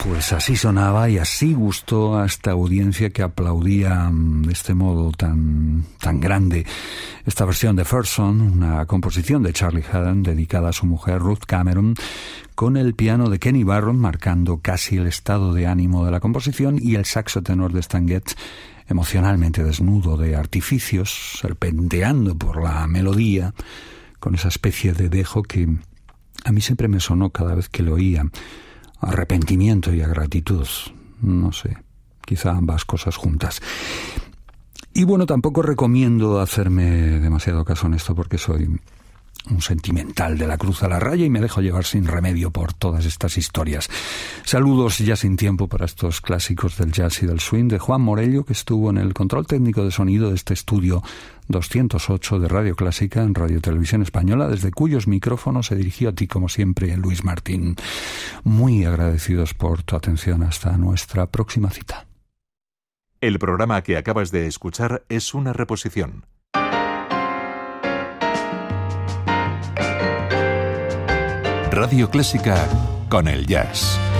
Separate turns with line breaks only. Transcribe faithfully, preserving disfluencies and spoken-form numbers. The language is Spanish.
Pues así sonaba y así gustó a esta audiencia que aplaudía de este modo tan, tan grande esta versión de First Song, una composición de Charlie Haddon dedicada a su mujer Ruth Cameron, con el piano de Kenny Barron marcando casi el estado de ánimo de la composición y el saxo tenor de Stan Getz emocionalmente desnudo de artificios, serpenteando por la melodía, con esa especie de dejo que a mí siempre me sonó cada vez que lo oía. Arrepentimiento y a gratitud, no sé, quizá ambas cosas juntas. Y bueno, tampoco recomiendo hacerme demasiado caso en esto porque soy un sentimental de la cruz a la raya y me dejo llevar sin remedio por todas estas historias. Saludos ya sin tiempo para estos clásicos del jazz y del swing de Juan Morello, que estuvo en el control técnico de sonido de este estudio doscientos ocho de Radio Clásica en Radio Televisión Española, desde cuyos micrófonos se dirigió a ti, como siempre, Luis Martín. Muy agradecidos por tu atención. Hasta nuestra próxima cita.
El programa que acabas de escuchar es una reposición. Radio Clásica con el jazz.